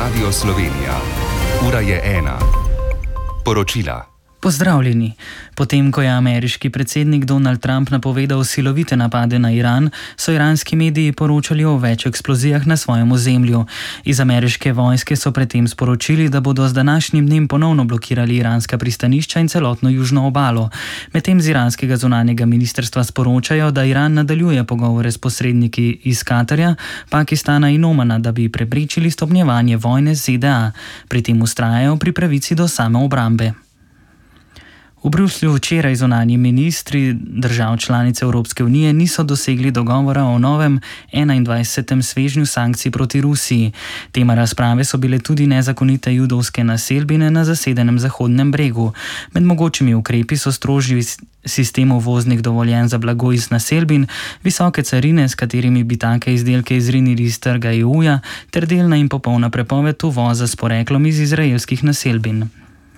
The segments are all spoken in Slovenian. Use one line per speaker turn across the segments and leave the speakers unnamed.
Radio Slovenija. Ura je 1. Poročila.
Pozdravljeni. Potem, ko je ameriški predsednik Donald Trump napovedal silovite napade na Iran, so iranski mediji poročali o več eksplozijah na svojem ozemlju. Iz ameriške vojske so predtem sporočili, da bodo z današnjim dnem ponovno blokirali iranska pristanišča in celotno južno obalo. Medtem z iranskega zunanjega ministrstva sporočajo, da Iran nadaljuje pogovore s posredniki iz Katarja, Pakistana in Omana, da bi preprečili stopnjevanje vojne z ZDA. Pri tem vztrajajo pri pravici do samoobrambe. V Bruslju včeraj zunanji ministri držav članic Evropske unije niso dosegli dogovora o novem 21. svežnju sankcij proti Rusiji. Tema razprave so bile tudi nezakonite judovske naselbine na zasedenem Zahodnem bregu. Med mogočimi ukrepi so strožji sistem uvoznih dovoljenj za blago iz naselbin, visoke carine, s katerimi bi take izdelke izrinili iz trga EU-ja, ter delna in popolna prepoved uvoza s poreklom iz izraelskih naselbin.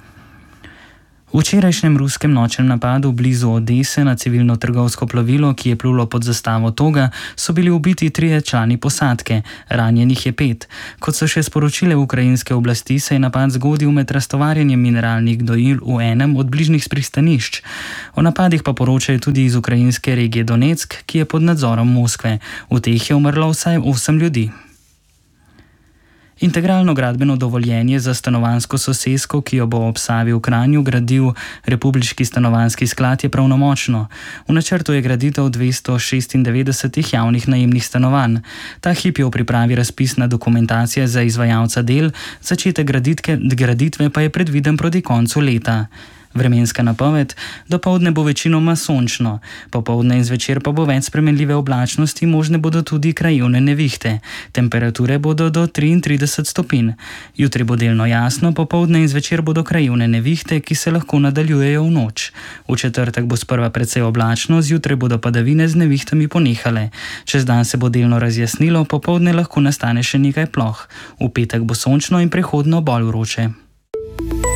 V včerajšnjem ruskem nočnem napadu blizu Odese na civilno trgovsko plovilo, ki je plulo pod zastavo toga, so bili ubiti 3 člani posadke, ranjenih je 5. Kot so še sporočile ukrajinske oblasti, se je napad zgodil med raztovarjanjem mineralnih gnojil v enem od bližnjih pristanišč. O napadih pa poročajo tudi iz ukrajinske regije Donetsk, ki je pod nadzorom Moskve. V teh je umrlo vsaj 8 ljudi. Integralno gradbeno dovoljenje za stanovanjsko sosesko, ki jo bo ob Savi v Kranju gradil Republiški stanovanjski sklad, je pravnomočno. V načrtu je graditev 296 javnih najemnih stanovanj. Ta hip je v pripravi razpisna dokumentacija za izvajalca del, začetek graditve pa je predviden proti koncu leta. Vremenska napoved: dopoldne bo večinoma sončno, popoldne in zvečer pa bo več spremenljive oblačnosti, možne bodo tudi krajevne nevihte. Temperature bodo do 33 stopinj. Jutri bo delno jasno, popoldne in zvečer bodo krajevne nevihte, ki se lahko nadaljujejo v noč. V četrtek bo sprva precej oblačno, zjutraj bodo padavine z nevihtami ponehale. Čez dan se bo delno razjasnilo, popoldne lahko nastane še nekaj ploh. V petek bo sončno in prehodno bolj vroče.